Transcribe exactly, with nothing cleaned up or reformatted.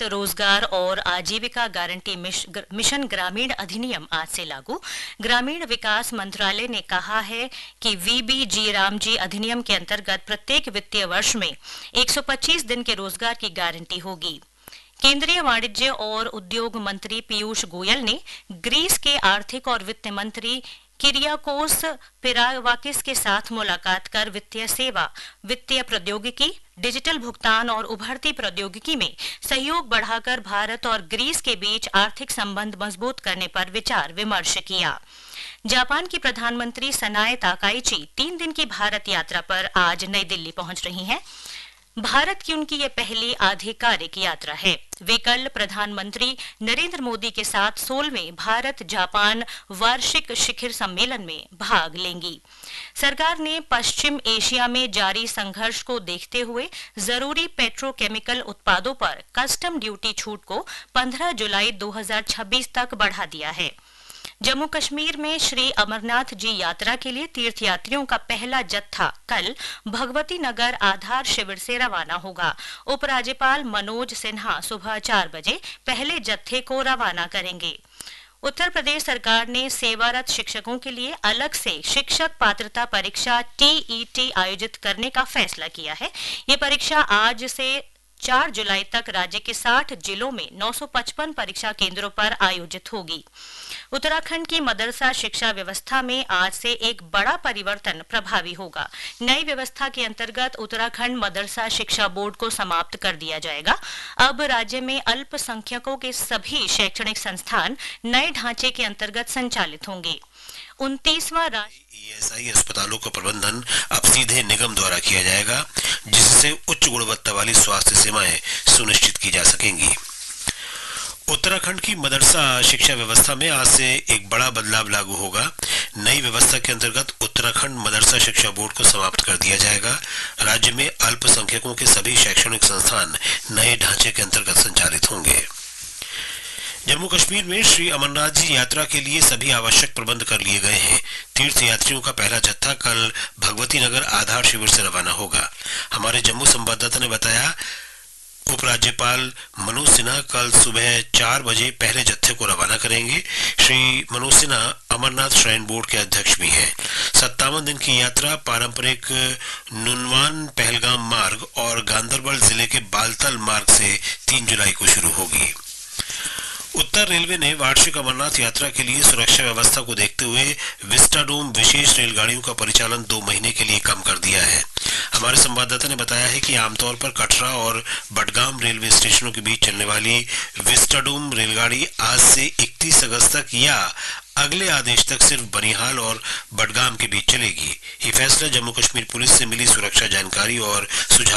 आधारित रोजगार और आजीविका गारंटी मिशन ग्रामीण अधिनियम आज से लागू। ग्रामीण विकास मंत्रालय ने कहा है कि वीबीजी रामजी अधिनियम के अंतर्गत प्रत्येक वित्तीय वर्ष में एक सौ पच्चीस दिन के रोजगार की गारंटी होगी। केंद्रीय वाणिज्य और उद्योग मंत्री पीयूष गोयल ने ग्रीस के आर्थिक और वित्त मंत्री किरियाकोस पिरावाकिस के साथ मुलाकात कर वित्तीय सेवा, वित्तीय प्रौद्योगिकी, डिजिटल भुगतान और उभरती प्रौद्योगिकी में सहयोग बढ़ाकर भारत और ग्रीस के बीच आर्थिक संबंध मजबूत करने पर विचार विमर्श किया। जापान की प्रधानमंत्री सनाए ताकाइची तीन दिन की भारत यात्रा पर आज नई दिल्ली पहुंच रही हैं। भारत की उनकी ये पहली आधिकारिक यात्रा है। वे कल प्रधानमंत्री नरेंद्र मोदी के साथ सोलहवें भारत जापान वार्षिक शिखर सम्मेलन में भाग लेंगी। सरकार ने पश्चिम एशिया में जारी संघर्ष को देखते हुए जरूरी पेट्रोकेमिकल उत्पादों पर कस्टम ड्यूटी छूट को पंद्रह जुलाई दो हज़ार छब्बीस तक बढ़ा दिया है। जम्मू कश्मीर में श्री अमरनाथ जी यात्रा के लिए तीर्थयात्रियों का पहला जत्था कल भगवती नगर आधार शिविर से रवाना होगा। उपराज्यपाल मनोज सिन्हा सुबह चार बजे पहले जत्थे को रवाना करेंगे। उत्तर प्रदेश सरकार ने सेवारत शिक्षकों के लिए अलग से शिक्षक पात्रता परीक्षा टीईटी आयोजित करने का फैसला किया है। ये परीक्षा आज से चार जुलाई तक राज्य के साठ जिलों में नौ सौ पचपन परीक्षा केंद्रों पर आयोजित होगी। उत्तराखंड की मदरसा शिक्षा व्यवस्था में आज से एक बड़ा परिवर्तन प्रभावी होगा। नई व्यवस्था के अंतर्गत उत्तराखंड मदरसा शिक्षा बोर्ड को समाप्त कर दिया जाएगा। अब राज्य में अल्पसंख्यकों के सभी शैक्षणिक संस्थान नए ढांचे के अंतर्गत संचालित होंगे। उनतीसवां ईएसआई अस्पतालों का प्रबंधन अब सीधे निगम द्वारा किया जाएगा, जिससे उच्च गुणवत्ता वाली स्वास्थ्य सेवाएं सुनिश्चित की जा सकेंगी। उत्तराखंड की मदरसा शिक्षा व्यवस्था में आज से एक बड़ा बदलाव लागू होगा। नई व्यवस्था के अंतर्गत उत्तराखंड मदरसा शिक्षा बोर्ड को समाप्त कर दिया जाएगा। राज्य में अल्पसंख्यकों के सभी शैक्षणिक संस्थान नए ढांचे के अंतर्गत संचालित होंगे। जम्मू कश्मीर में श्री अमरनाथ जी यात्रा के लिए सभी आवश्यक प्रबंध कर लिए गए हैं। तीर्थ यात्रियों का पहला जत्था कल भगवती नगर आधार शिविर से रवाना होगा। हमारे जम्मू संवाददाता ने बताया, उपराज्यपाल मनोज सिन्हा कल सुबह चार बजे पहले जत्थे को रवाना करेंगे। श्री मनोज सिन्हा अमरनाथ श्राइन बोर्ड के अध्यक्ष भी हैं। सत्तावन दिन की यात्रा पारंपरिक नुनवान पहलगाम मार्ग और गांदरबल जिले के बालतल मार्ग से तीन जुलाई को शुरू होगी। उत्तर रेलवे ने वार्षिक अमरनाथ यात्रा के लिए सुरक्षा व्यवस्था को देखते हुए विस्टाडोम विशेष रेलगाड़ियों का परिचालन दो महीने के लिए कम कर दिया है। हमारे संवाददाता ने बताया है कि आमतौर पर कटरा और बडगाम रेलवे स्टेशनों के बीच चलने वाली विस्टाडोम रेलगाड़ी आज से इकतीस अगस्त तक या अगले आदेश तक सिर्फ बनिहाल और बडगाम के बीच चलेगी। ये फैसला जम्मू कश्मीर पुलिस से मिली सुरक्षा जानकारी और सुझाव